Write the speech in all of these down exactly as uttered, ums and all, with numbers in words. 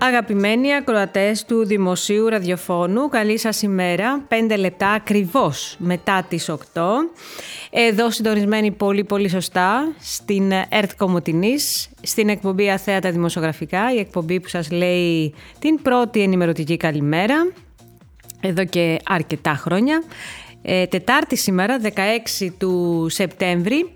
Αγαπημένοι ακροατές του Δημοσίου Ραδιοφώνου, καλή σας ημέρα. Πέντε λεπτά ακριβώς μετά τις οκτώ. Εδώ συντονισμένοι πολύ πολύ σωστά στην ΕΡΤ Κομοτηνής, στην εκπομπή Αθέατα Δημοσιογραφικά, η εκπομπή που σας λέει την πρώτη ενημερωτική καλημέρα, εδώ και αρκετά χρόνια. Ε, Τετάρτη σήμερα, δεκαέξι του Σεπτέμβρη.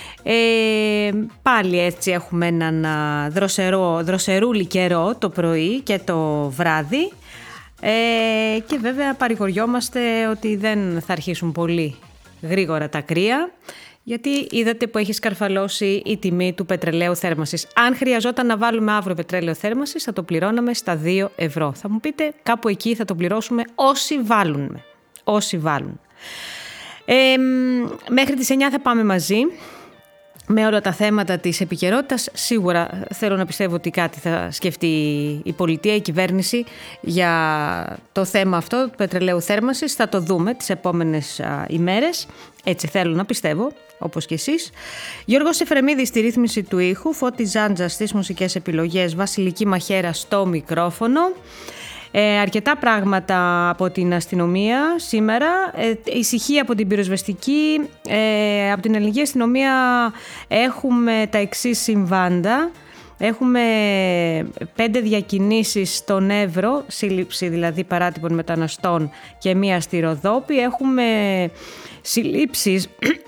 Ε, πάλι έτσι έχουμε έναν δροσερό, δροσερούλη καιρό το πρωί και το βράδυ ε, και βέβαια παρηγοριόμαστε ότι δεν θα αρχίσουν πολύ γρήγορα τα κρύα, γιατί είδατε που έχει σκαρφαλώσει η τιμή του πετρελαίου θέρμανσης. Αν χρειαζόταν να βάλουμε αύριο πετρέλαιο θέρμανσης θα το πληρώναμε στα δύο ευρώ. Θα μου πείτε, κάπου εκεί θα το πληρώσουμε όσοι βάλουν. Όσοι βάλουν. Ε, μέχρι τις εννιά θα πάμε μαζί με όλα τα θέματα της επικαιρότητας. Σίγουρα θέλω να πιστεύω ότι κάτι θα σκεφτεί η πολιτεία, η κυβέρνηση για το θέμα αυτό του πετρελαίου θέρμανσης. Θα το δούμε τις επόμενες α, ημέρες. Έτσι θέλω να πιστεύω, όπως και εσείς. Γιώργος Εφρεμίδης στη ρύθμιση του ήχου, Φώτης Ζάντζας στις μουσικές επιλογές, Βασιλική Μαχαίρα στο μικρόφωνο. Ε, αρκετά πράγματα από την αστυνομία σήμερα, ε, ησυχία από την πυροσβεστική, ε, από την ελληνική αστυνομία έχουμε τα εξής συμβάντα. Έχουμε πέντε διακινήσεις στον Εύρο, σύλληψη δηλαδή παράτυπων μεταναστών και μία στη Ροδόπη. Έχουμε συλλήψεις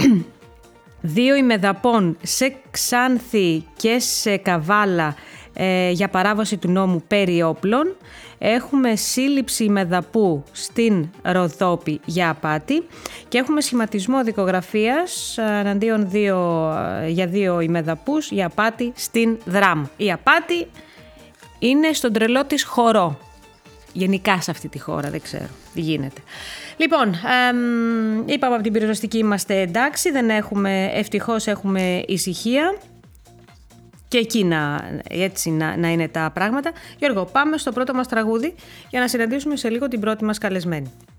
δύο ημεδαπών σε Ξάνθη και σε Καβάλα ε, για παράβαση του νόμου περί όπλων. Έχουμε σύλληψη ημεδαπού στην Ροδόπη για απάτη και έχουμε σχηματισμό δικογραφίας εναντίον δύο, για δύο ημεδαπούς για απάτη στην Δράμ. Η απάτη είναι στον τρελό της χορό. Γενικά σε αυτή τη χώρα, δεν ξέρω τι γίνεται. Λοιπόν, εμ, είπαμε από την πυροσβεστική είμαστε εντάξει, δεν έχουμε, ευτυχώς έχουμε ησυχία. Και εκεί να, έτσι να, να είναι τα πράγματα. Γιώργο, πάμε στο πρώτο μας τραγούδι για να συναντήσουμε σε λίγο την πρώτη μας καλεσμένη.